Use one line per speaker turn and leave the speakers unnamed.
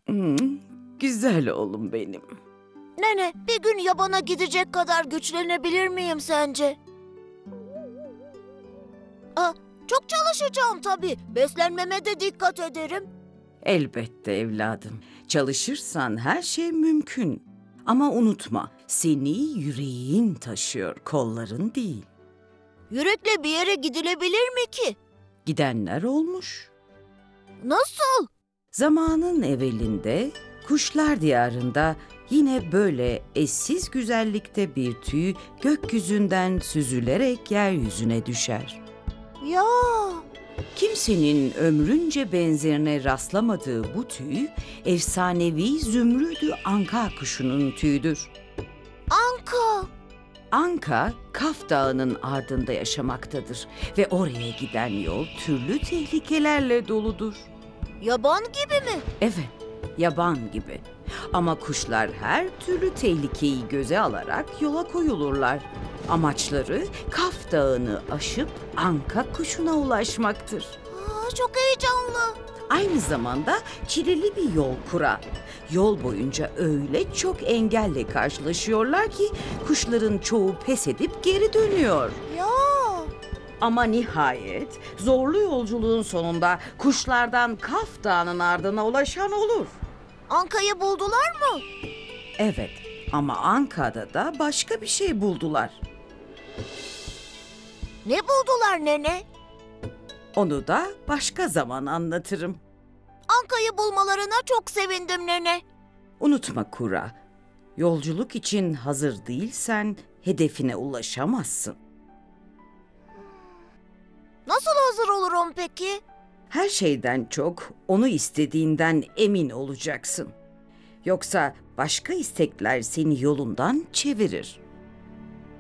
Hmm, güzel oğlum benim.
Nene, bir gün yabana gidecek kadar güçlenebilir miyim sence? Aa, çok çalışacağım tabii. Beslenmeme de dikkat ederim.
Elbette evladım. Çalışırsan her şey mümkün. Ama unutma, seni yüreğin taşıyor, kolların değil.
Yürekle bir yere gidilebilir mi ki?
Gidenler olmuş.
Nasıl?
Zamanın evvelinde, kuşlar diyarında yine böyle eşsiz güzellikte bir tüy gökyüzünden süzülerek yeryüzüne düşer.
Ya,
Kimsenin ömrünce benzerine rastlamadığı bu tüy, efsanevi zümrüdü anka kuşunun tüyüdür.
anka.
Anka, Kaf Dağı'nın ardında yaşamaktadır ve oraya giden yol türlü tehlikelerle doludur.
Yaban gibi mi?
Evet, yaban gibi. Ama kuşlar her türlü tehlikeyi göze alarak yola koyulurlar. Amaçları Kaf Dağı'nı aşıp Anka kuşuna ulaşmaktır.
Çok heyecanlı.
Aynı zamanda çileli bir yol kurar. Yol boyunca öyle çok engelle karşılaşıyorlar ki kuşların çoğu pes edip geri dönüyor.
Ya,
Ama nihayet zorlu yolculuğun sonunda kuşlardan Kaf Dağı'nın ardına ulaşan olur.
ankayı buldular mı?
Evet, ama Anka'da da başka bir şey buldular.
Ne buldular nene?
Onu da başka zaman anlatırım.
Ankayı bulmalarına çok sevindim nene.
Unutma Kura, yolculuk için hazır değilsen hedefine ulaşamazsın.
Nasıl hazır olurum peki?
Her şeyden çok onu istediğinden emin olacaksın. Yoksa başka istekler seni yolundan çevirir.